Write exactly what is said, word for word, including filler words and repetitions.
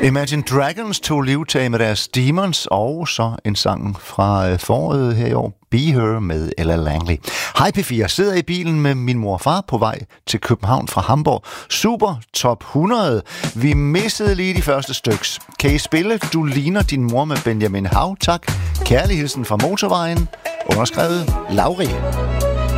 Imagine Dragons tog livtag med deres Demons, og så en sang fra foråret her i år, Be Her med Ella Langley. Hej P fire, sidder i bilen med min mor og far på vej til København fra Hamburg. Super top hundrede. Vi missede lige de første styks. Kan I spille Du ligner din mor med Benjamin Hav? Tak. Kærlig hilsen fra motorvejen. Underskrevet Lauri.